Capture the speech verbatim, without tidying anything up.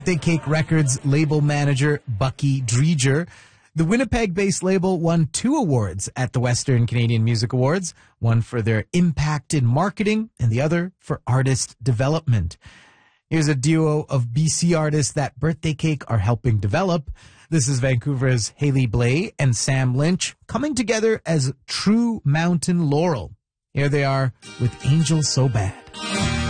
Birthday Cake Records label manager Bucky Dreger. The Winnipeg-based label won two awards at the Western Canadian Music Awards, one for their impact in marketing and the other for artist development. Here's a duo of B C artists that Birthday Cake are helping develop. This is Vancouver's Haley Blay and Sam Lynch coming together as True Mountain Laurel. Here they are with Angel So Bad.